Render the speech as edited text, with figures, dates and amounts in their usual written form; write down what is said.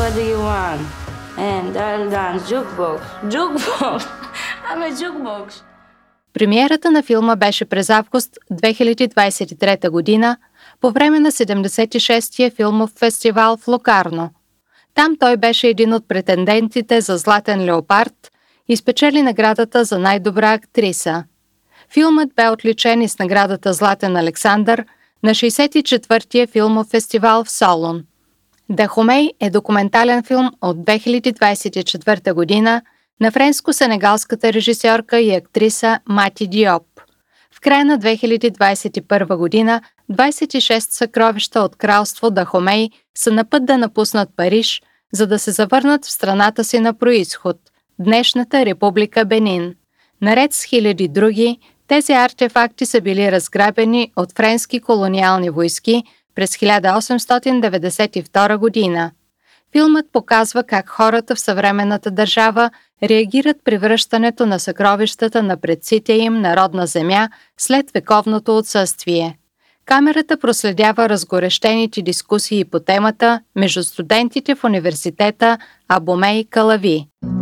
What do you want? And I'll dance jukebox. Jukebox! I'm a jukebox! Премиерата на филма беше през август 2023 година по време на 76-тия филмов фестивал в Локарно. Там той беше един от претендентите за Златен леопард и спечели наградата за най-добра актриса. Филмът бе отличен и с наградата Златен Александър на 64-тия филмов фестивал в Солун. Дахомей е документален филм от 2024 година на френско-сенегалската режисьорка и актриса Мати Диоп. В края на 2021 година 26 съкровища от кралство Дахомей са на път да напуснат Париж, за да се завърнат в страната си на происход – днешната република Бенин. Наред с хиляди други, тези артефакти са били разграбени от френски колониални войски през 1892 година. Филмът показва как хората в съвременната държава реагират при връщането на съкровищата на предците им на родна земя след вековното отсъствие. Камерата проследява разгорещените дискусии по темата между студентите в университета Абомей Калави.